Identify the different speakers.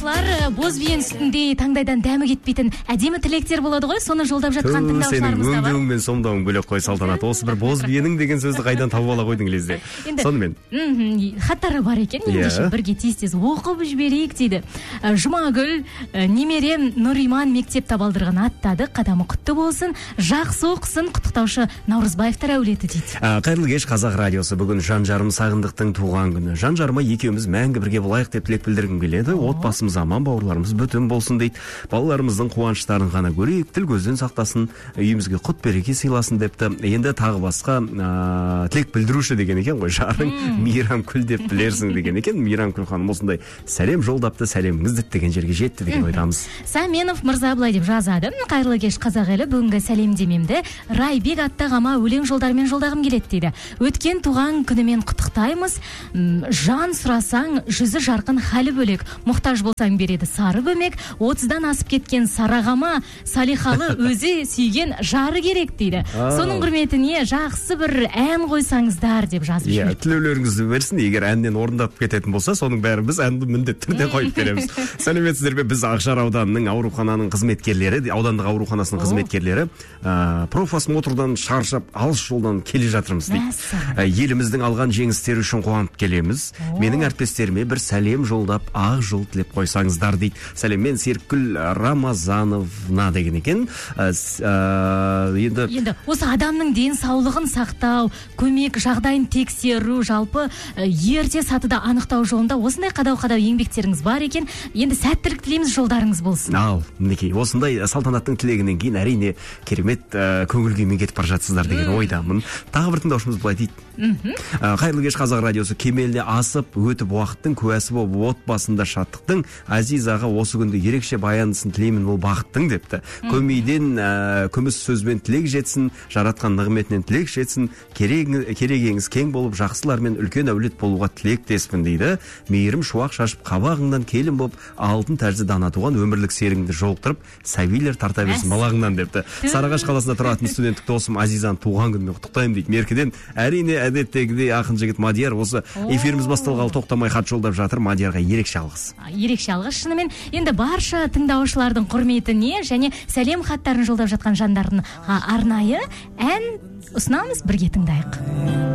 Speaker 1: Боз биен сүтіндей таңдайдан дәмі кетпейтін әдемі тілектер болады ғой, соны жолдап жатқан тыңдаушыларымыз да бар.
Speaker 2: Өңдеуің мен сомдауың бөлек қой, Салтанат. Осы бір боз биенің деген сөзді қайдан тауып ала қойдың лезде. Сонымен.
Speaker 1: Хаттары бар екен, ендеше бірге тез оқып жіберейік дейді. Жұмагүл, немерем Нұриман мектеп табалдырығын аттады, қадамы құтты болсын, жақсы оқысын, құттықтаушы Наурызбаевтар әулеті дейді.
Speaker 2: Қайырлы кеш, Қазақ радиосы. Бүгін жан жарым Сағындықтың туған күні. Жан жарыма екеуміз мәңгі бірге болайық деп тілек білдіргім келеді. Отбасымыз аман, бауырларымыз бүтін болсын дейді. Балаларымыздың қуаныштарын ғана көрейік, тіл көзден сақтасын, үйімізге құт береке сыйласын депті. Енді тағы басқа тілек білдіруші деген екен ғой, жарың Мейрамкүл деп білерсің деген екен. Мейрамкүл ханым осындай сәлем жолдапты, сәлеміңіз діттеген жерге жетті деген ойдамыз.
Speaker 1: Сәменов мырза былай деп жазады: қайырлы кеш қазақ елі, бүгінгі сәлемдемемді Райбек аттағама өлең жолдарымен жолдағым келеді дейді. Өткен туған күнімен құттықтаймыз. Жан сұрасаң жүзі жарқын, халі бөлек, мұқтаж болсаң береді сары көмек, 30-дан асып кеткен сарағама салихалы өзі сүйген жары керек дейді. Соның құрметіне жақсы бір ән қойсаңыздар деп жазып жіберді.
Speaker 2: Тілеулеріңізді берсін. Егер әннен орындап кететін болса, соның бәрін біз әнді міндетті түрде қойып береміз. Сәлеметсіздер бе? Біз Ақжар ауданының аурухананың қызметкерлері, аудандық ауруханасының қызметкерлері профосмотрдан шаршап алыс жолдан келе жатырмыз дейді. Еліміздің алған жеңістері үшін қуанып келеміз. Менің әріптестеріме бір сәлем жолдап, ақ жол тілеп қойсаңыздар дейді. Сәлеммен Серікгүл Рамазановна деген екен.
Speaker 1: Енді осы адамның денсаулығын сақтау, көмек жағдайын тексеру, жалпы ерте сатыда анықтау жолында осындай қадау-қадау еңбектеріңіз бар екен. Енді сәттілік тілейміз, жолдарыңыз болсын.
Speaker 2: Ал, мінекей, осындай Салтанаттың тілегінен кейін әрине керемет көңіл күймен кетіп бара жатсыздар деген ойдамын. Тағы бір тыңдаушымыз былай дейді. Қайырлы кеш, Қазақ радиосы. Кемеліне асып өтіп уақыттың куәсі болып отбасында шаттықтың, Азиз аға осы күнді ерекше баянысын тілеймін, ол бақыттың депті. Көмейден күміс сөзбен тілек жетсін, жаратқан нығметінен тілек жетсін, керегеңіз кең болып жақсылармен үлкен әулет болуға тілектеспін дейді. Мейірім шуақ шашып қабағыңнан келін болып, алтын тәрізді дана туған өмірлік серіңді жолықтырып, сәбилер тарта берсін балағыңнан депті. Сарыағаш қаласында тұратын студенттік досым Азизаны туған күнімен құттықтаймын дейді. Меркеден әрине әдеттегідей ақын жігіт Мадияр осы эфиріміз басталғалы тоқтамай хат жолдап жатыр. Мадиярға ерекше алғыс.
Speaker 1: Ерекше алғыс шынымен. Енді барша тыңдаушылардың құрметіне және сәлем хаттарын жолдап жатқан жандардың арнайы ән ұсынамыз, бірге тыңдайық.